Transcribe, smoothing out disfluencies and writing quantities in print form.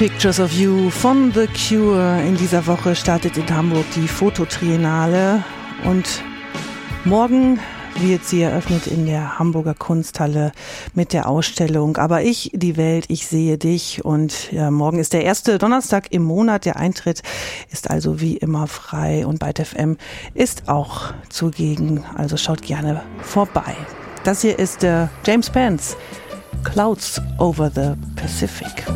Pictures of You von The Cure. In dieser Woche startet in Hamburg die Fototriennale und morgen wird sie eröffnet in der Hamburger Kunsthalle mit der Ausstellung Aber ich, die Welt, ich sehe dich. Und ja, morgen ist der erste Donnerstag im Monat. Der Eintritt ist also wie immer frei und Byte FM ist auch zugegen. Also schaut gerne vorbei. Das hier ist der James Pence, Clouds over the Pacific.